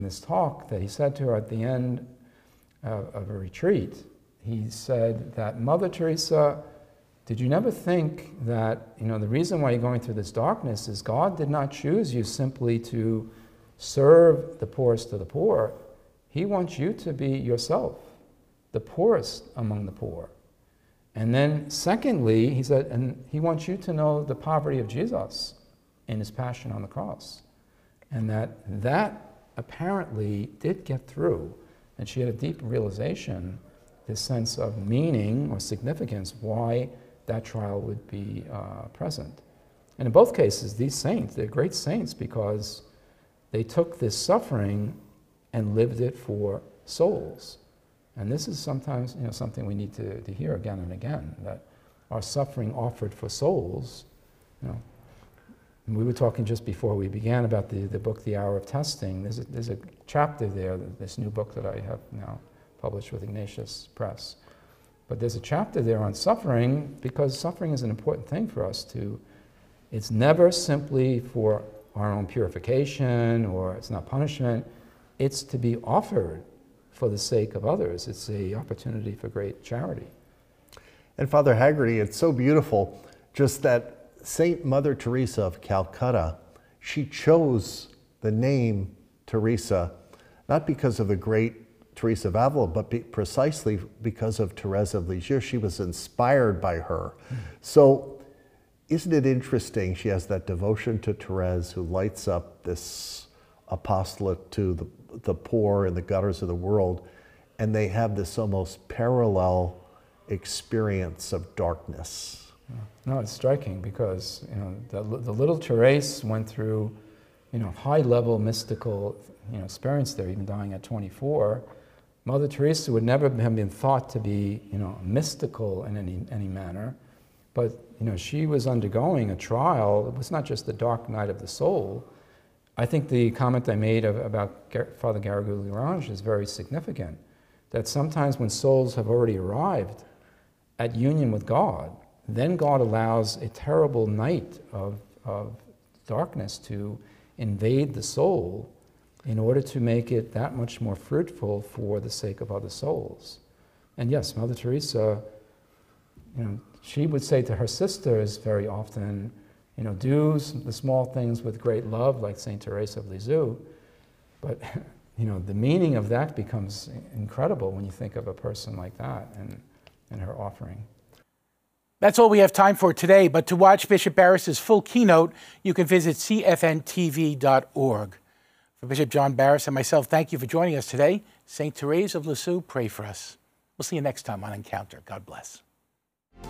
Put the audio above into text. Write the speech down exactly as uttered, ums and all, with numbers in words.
this talk that he said to her at the end of, of a retreat. He said that, Mother Teresa, did you never think that, you know, the reason why you're going through this darkness is God did not choose you simply to serve the poorest of the poor. He wants you to be yourself, the poorest among the poor. And then secondly, he said, and he wants you to know the poverty of Jesus in his passion on the cross. And that that apparently did get through. And she had a deep realization, this sense of meaning or significance, why that trial would be uh, present. And in both cases, these saints, they're great saints because they took this suffering and lived it for souls. And this is sometimes, you know, something we need to, to hear again and again, that our suffering offered for souls, you know. And we were talking just before we began about the, the book, The Hour of Testing. There's a, there's a chapter there, this new book that I have now published with Ignatius Press. But there's a chapter there on suffering because suffering is an important thing for us to, it's never simply for our own purification or it's not punishment, it's to be offered for the sake of others. It's an opportunity for great charity. And Father Haggerty, it's so beautiful just that Saint Mother Teresa of Calcutta, she chose the name Teresa, not because of the great Teresa of Avila, but be precisely because of Therese of Lisieux. She was inspired by her. Mm. So isn't it interesting, she has that devotion to Therese who lights up this apostolate to the, the poor in the gutters of the world, and they have this almost parallel experience of darkness. No, it's striking because, you know, the, the little Therese went through, you know, high-level mystical, you know, experience there, even dying at twenty-four. Mother Teresa would never have been thought to be, you know, mystical in any, any manner, but, you know, she was undergoing a trial. It was not just the dark night of the soul. I think the comment I made of, about Gar Father Garrigou-Lagrange is very significant, that sometimes when souls have already arrived at union with God, then God allows a terrible night of, of darkness to invade the soul in order to make it that much more fruitful for the sake of other souls. And yes, Mother Teresa, you know, she would say to her sisters very often, you know, do the small things with great love, like Saint Therese of Lisieux. But, you know, the meaning of that becomes incredible when you think of a person like that and, and her offering. That's all we have time for today, but to watch Bishop Barris's full keynote, you can visit C F N T V dot org. For Bishop John Barris and myself, thank you for joining us today. Saint Therese of Lisieux, pray for us. We'll see you next time on Encounter. God bless.